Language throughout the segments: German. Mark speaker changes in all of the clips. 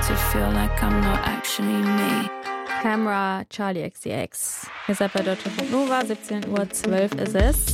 Speaker 1: to feel like I'm not actually me.
Speaker 2: Camera, Charlie XCX. Ihr seid bei Deutschlandfunk Nova, 17:12 Uhr ist es.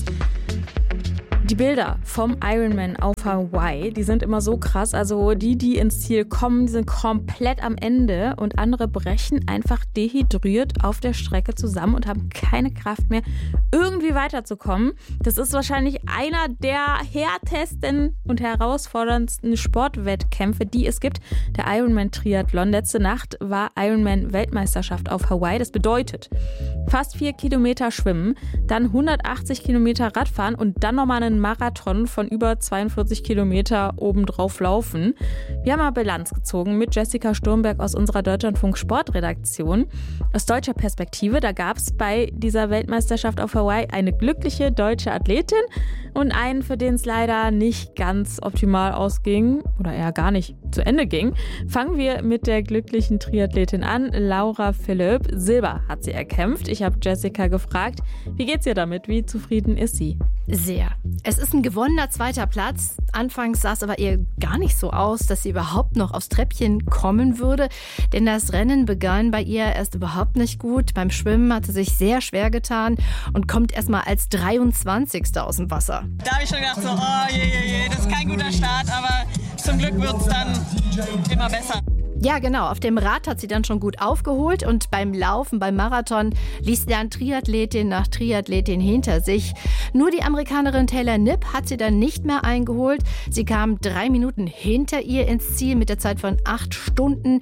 Speaker 2: Die Bilder vom Ironman auf Hawaii, die sind immer so krass. Also die ins Ziel kommen, die sind komplett am Ende und andere brechen einfach dehydriert auf der Strecke zusammen und haben keine Kraft mehr, irgendwie weiterzukommen. Das ist wahrscheinlich einer der härtesten und herausforderndsten Sportwettkämpfe, die es gibt. Der Ironman-Triathlon. Letzte Nacht war Ironman-Weltmeisterschaft auf Hawaii. Das bedeutet fast 4 Kilometer schwimmen, dann 180 Kilometer Radfahren und dann nochmal einen Marathon von über 42 Kilometer obendrauf laufen. Wir haben mal Bilanz gezogen mit Jessica Sturmberg aus unserer Deutschlandfunk-Sportredaktion. Aus deutscher Perspektive, da gab es bei dieser Weltmeisterschaft auf Hawaii eine glückliche deutsche Athletin und einen, für den es leider nicht ganz optimal ausging oder eher gar nicht zu Ende ging. Fangen wir mit der glücklichen Triathletin an. Laura Philipp. Silber hat sie erkämpft. Ich habe Jessica gefragt, wie geht's ihr damit? Wie zufrieden ist sie?
Speaker 3: Sehr. Es ist ein gewonnener 2. Platz. Anfangs sah es aber ihr gar nicht so aus, dass sie überhaupt noch aufs Treppchen kommen würde. Denn das Rennen begann bei ihr erst überhaupt nicht gut. Beim Schwimmen hat sie sich sehr schwer getan und kommt erst mal als 23. aus dem Wasser.
Speaker 4: Da habe ich schon gedacht, so, oh je, das ist kein guter Start, aber zum Glück wird es dann immer besser.
Speaker 3: Ja, genau. Auf dem Rad hat sie dann schon gut aufgeholt und beim Laufen, beim Marathon, ließ dann Triathletin nach Triathletin hinter sich. Nur die Amerikanerin Taylor Knipp hat sie dann nicht mehr eingeholt. Sie kam 3 Minuten hinter ihr ins Ziel mit der Zeit von 8 Stunden,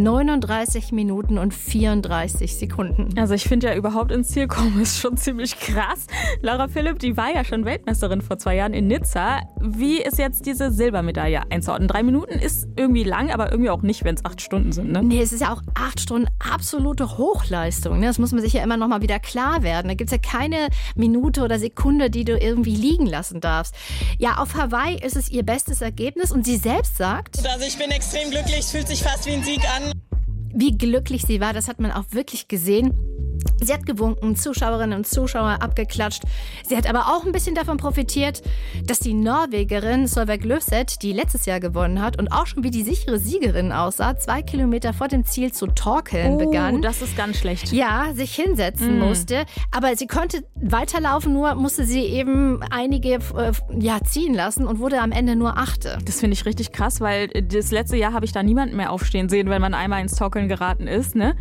Speaker 3: 39 Minuten und 34 Sekunden.
Speaker 2: Also ich finde ja überhaupt ins Ziel kommen ist schon ziemlich krass. Laura Philipp, die war ja schon Weltmeisterin vor 2 Jahren in Nizza. Wie ist jetzt diese Silbermedaille einzuordnen? 3 Minuten ist irgendwie lang, aber irgendwie auch nicht, wenn es 8 Stunden sind, ne?
Speaker 3: Nee, es ist ja auch 8 Stunden absolute Hochleistung. Ne? Das muss man sich ja immer noch mal wieder klar werden. Da gibt es ja keine Minute oder Sekunde, die du irgendwie liegen lassen darfst. Ja, auf Hawaii ist es ihr bestes Ergebnis und sie selbst sagt...
Speaker 4: Also ich bin extrem glücklich, es fühlt sich fast wie ein Sieg an.
Speaker 3: Wie glücklich sie war, das hat man auch wirklich gesehen. Sie hat gewunken, Zuschauerinnen und Zuschauer abgeklatscht. Sie hat aber auch ein bisschen davon profitiert, dass die Norwegerin Solveig Løvseth, die letztes Jahr gewonnen hat und auch schon wie die sichere Siegerin aussah, 2 Kilometer vor dem Ziel zu torkeln begann.
Speaker 2: Das ist ganz schlecht.
Speaker 3: Ja, sich hinsetzen musste. Aber sie konnte weiterlaufen, nur musste sie eben einige ziehen lassen und wurde am Ende nur 8.
Speaker 2: Das finde ich richtig krass, weil das letzte Jahr habe ich da niemanden mehr aufstehen sehen, wenn man einmal ins Torkeln geraten ist. Ne?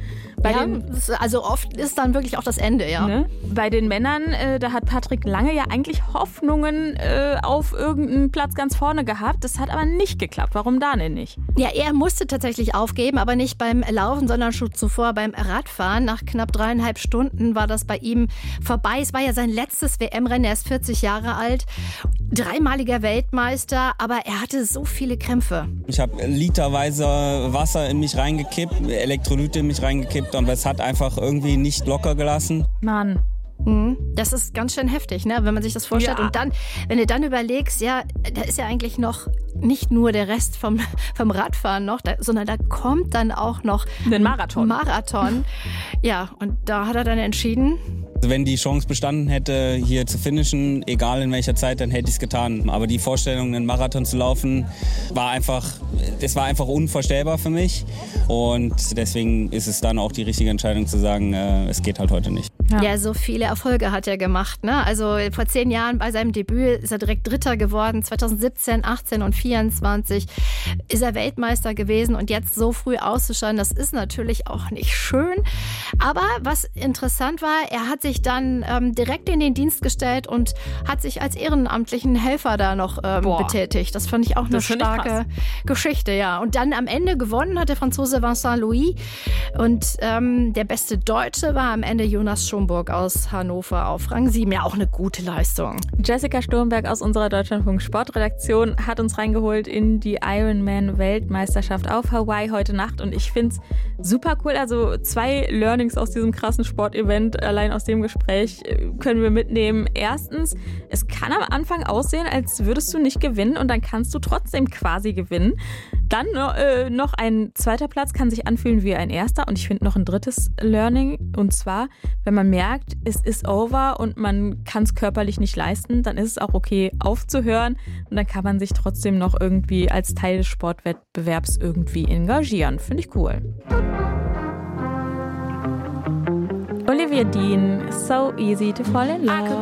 Speaker 3: Also oft ist dann wirklich auch das Ende, ja.
Speaker 2: Ne? Bei den Männern, da hat Patrick Lange ja eigentlich Hoffnungen auf irgendeinen Platz ganz vorne gehabt. Das hat aber nicht geklappt. Warum da denn nicht?
Speaker 3: Ja, er musste tatsächlich aufgeben, aber nicht beim Laufen, sondern schon zuvor beim Radfahren. Nach knapp 3,5 Stunden war das bei ihm vorbei. Es war ja sein letztes WM-Rennen. Er ist 40 Jahre alt, 3-maliger Weltmeister, aber er hatte so viele Krämpfe.
Speaker 5: Ich habe literweise Wasser in mich reingekippt, Elektrolyte in mich reingekippt, aber es hat einfach irgendwie nicht locker gelassen.
Speaker 2: Mann.
Speaker 3: Das ist ganz schön heftig, ne? Wenn man sich das vorstellt. Ja. Und dann, wenn du dann überlegst, ja, da ist ja eigentlich noch nicht nur der Rest vom Radfahren noch, sondern da kommt dann auch noch
Speaker 2: ein Marathon.
Speaker 3: Ja, und da hat er dann entschieden...
Speaker 5: Wenn die Chance bestanden hätte, hier zu finishen, egal in welcher Zeit, dann hätte ich es getan. Aber die Vorstellung, einen Marathon zu laufen, war einfach unvorstellbar für mich. Und deswegen ist es dann auch die richtige Entscheidung zu sagen, es geht halt heute nicht.
Speaker 3: Ja, so viele Erfolge hat er gemacht, ne? Also vor 10 Jahren bei seinem Debüt ist er direkt Dritter geworden. 2017, 18 und 24 ist er Weltmeister gewesen. Und jetzt so früh auszuscheiden, das ist natürlich auch nicht schön. Aber was interessant war, er hat sich dann direkt in den Dienst gestellt und hat sich als ehrenamtlichen Helfer da noch betätigt. Das fand ich auch eine starke Geschichte, ja. Und dann am Ende gewonnen hat der Franzose Vincent Louis. Und der beste Deutsche war am Ende Jonas Schomburg aus Hannover auf Rang 7. Ja, auch eine gute Leistung.
Speaker 2: Jessica Sturmberg aus unserer Deutschlandfunk-Sportredaktion hat uns reingeholt in die Ironman-Weltmeisterschaft auf Hawaii heute Nacht. Und ich finde es super cool. Also 2 Learnings aus diesem krassen Sportevent, allein aus dem Gespräch, können wir mitnehmen. Erstens, es kann am Anfang aussehen, als würdest du nicht gewinnen und dann kannst du trotzdem quasi gewinnen. Dann noch ein 2. Platz kann sich anfühlen wie ein 1. Und ich finde noch ein 3. Learning. Und zwar, wenn man man merkt, es ist over und man kann es körperlich nicht leisten, dann ist es auch okay aufzuhören und dann kann man sich trotzdem noch irgendwie als Teil des Sportwettbewerbs irgendwie engagieren. Finde ich cool. Olivia Dean, So Easy to Fall in Love.